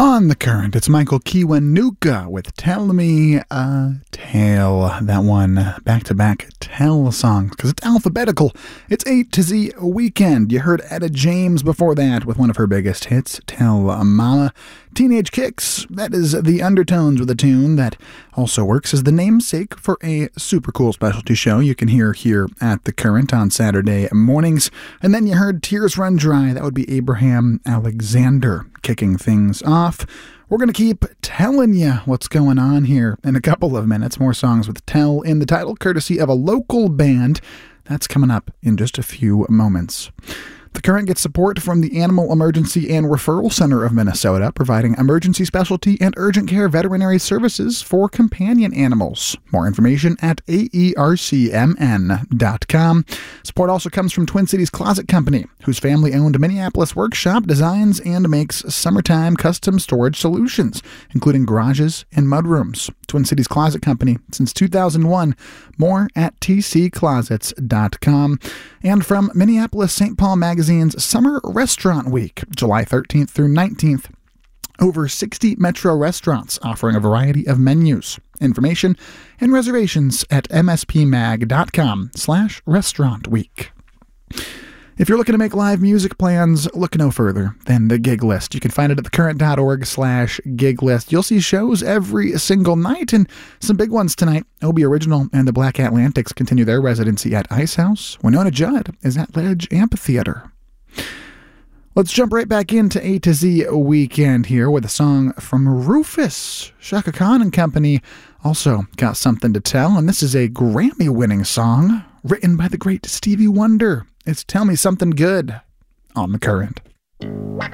On the Current, it's Michael Kiwanuka with Tell Me a Tale. That one, back-to-back Tell songs, because it's alphabetical. It's A to Z Weekend. You heard Etta James before that with one of her biggest hits, Tell Mama. Teenage Kicks, that is the undertones with a tune that also works as the namesake for a super cool specialty show you can hear here at The Current on Saturday mornings. And then you heard Tears Run Dry, that would be Abraham Alexander kicking things off. We're going to keep telling you what's going on here in a couple of minutes. More songs with Tell in the title, courtesy of a local band. That's coming up in just a few moments. The Current gets support from the Animal Emergency and Referral Center of Minnesota, providing emergency specialty and urgent care veterinary services for companion animals. More information at aercmn.com. Support also comes from Twin Cities Closet Company, whose family-owned Minneapolis workshop designs and makes summertime custom storage solutions, including garages and mudrooms. Twin Cities Closet Company since 2001. More at tcclosets.com. And from Minneapolis St. Paul Magazine's Summer Restaurant Week, July 13th through 19th. Over 60 metro restaurants offering a variety of menus. Information and reservations at mspmag.com/restaurant week. If you're looking to make live music plans, look no further than the gig list. You can find it at thecurrent.org/gig list. You'll see shows every single night, and some big ones tonight. Obie Original and the Black Atlantics continue their residency at Ice House. Winona Judd is at Ledge Amphitheater. Let's jump right back into A to Z Weekend here with a song from Rufus. Chaka Khan and company also got something to tell, and this is a Grammy-winning song written by the great Stevie Wonder. It's Tell Me Something Good on The Current.